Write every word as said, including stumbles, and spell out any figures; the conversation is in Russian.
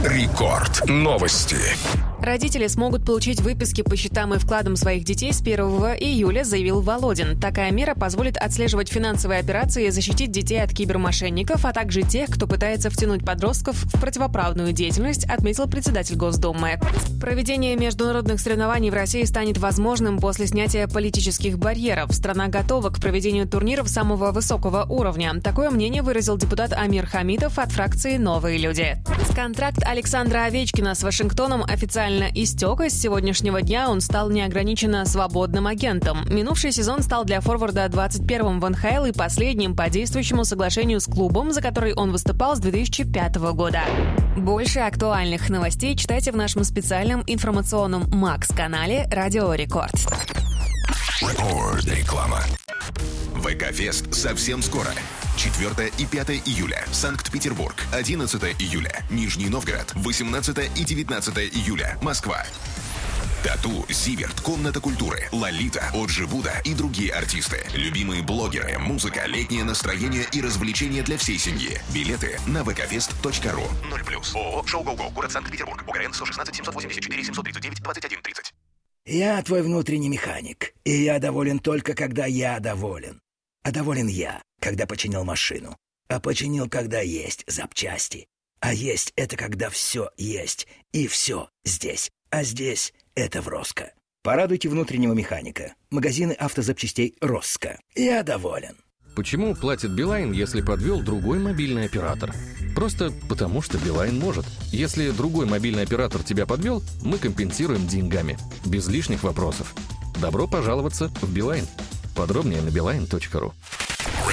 Рекорд. Новости. Родители смогут получить выписки по счетам и вкладам своих детей с первого июля, заявил Володин. Такая мера позволит отслеживать финансовые операции и защитить детей от кибермошенников, а также тех, кто пытается втянуть подростков в противоправную деятельность, отметил председатель Госдумы. Проведение международных соревнований в России станет возможным после снятия политических барьеров. Страна готова к проведению турниров самого высокого уровня. Такое мнение выразил депутат Амир Хамитов от фракции «Новые люди». Контракт Александра Овечкина с Вашингтоном официально истек, и с сегодняшнего дня он стал неограниченно свободным агентом. Минувший сезон стал для форварда двадцать первым в эн ха эл и последним по действующему соглашению с клубом, за который он выступал с две тысячи пятого года. Больше актуальных новостей читайте в нашем специальном информационном Макс-канале «Радио Рекорд». Реклама. ВК-фест совсем скоро. четвёртого и пятого июля. Санкт-Петербург. одиннадцатого июля. Нижний Новгород. восемнадцатого и девятнадцатого июля. Москва. Тату, Зиверт, Комната культуры, Лолита, Оджи Буда и другие артисты. Любимые блогеры, музыка, летнее настроение и развлечения для всей семьи. Билеты на вэ ка фест точка ру. ноль плюс. ООО «Шоу Гоу-Гоу». Город Санкт-Петербург. УГРН сто шестнадцать семьсот восемьдесят четыре семьсот тридцать девять двадцать один тридцать. Я твой внутренний механик, и я доволен только, когда я доволен. А доволен я, когда починил машину. А починил, когда есть запчасти. А есть — это когда все есть. И все здесь. А здесь — это в Роско. Порадуйте внутреннего механика. Магазины автозапчастей Роско. Я доволен. Почему платит Билайн, если подвел другой мобильный оператор? Просто потому, что Билайн может. Если другой мобильный оператор тебя подвел, мы компенсируем деньгами. Без лишних вопросов. Добро пожаловаться в Билайн. Подробнее на билайн точка ру.